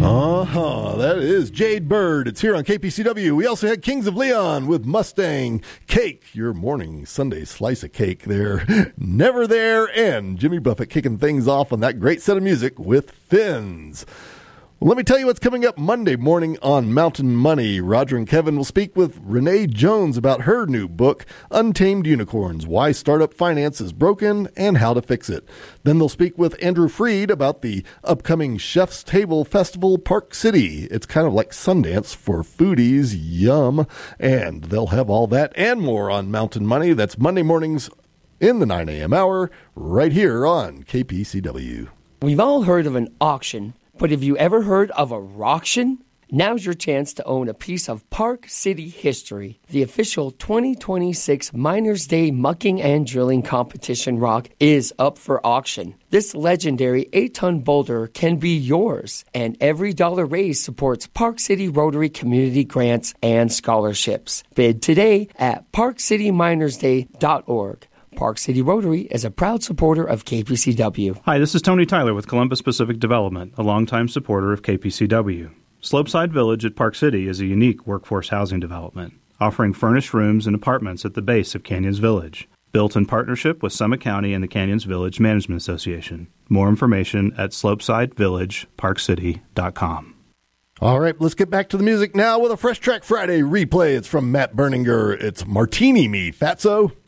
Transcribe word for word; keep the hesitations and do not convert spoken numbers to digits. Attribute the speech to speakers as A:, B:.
A: Uh-huh, that is Jade Bird. It's here on K P C W. We also had Kings of Leon with Mustang Cake, your morning Sunday slice of cake there. Never There, and Jimmy Buffett kicking things off on that great set of music with Fins. Well, let me tell you what's coming up Monday morning on Mountain Money. Roger and Kevin will speak with Renee Jones about her new book, Untamed Unicorns, Why Startup Finance is Broken and How to Fix It. Then they'll speak with Andrew Freed about the upcoming Chef's Table Festival, Park City. It's kind of like Sundance for foodies. Yum. And they'll have all that and more on Mountain Money. That's Monday mornings in the nine a.m. hour right here on K P C W.
B: We've all heard of an auction. But have you ever heard of a rocktion? Now's your chance to own a piece of Park City history. The official twenty twenty-six Miners Day Mucking and Drilling Competition rock is up for auction. This legendary eight-ton boulder can be yours, and every dollar raised supports Park City Rotary community grants and scholarships. Bid today at park city miners day dot org. Park City Rotary is a proud supporter of K P C W.
C: Hi, this is Tony Tyler with Columbus Pacific Development, a longtime supporter of K P C W. Slopeside Village at Park City is a unique workforce housing development, offering furnished rooms and apartments at the base of Canyons Village. Built in partnership with Summit County and the Canyons Village Management Association. More information at slopeside village park city dot com.
A: All right, let's get back to the music now with a Fresh Track Friday replay. It's from Matt Berninger. It's Martini Me, Fatso.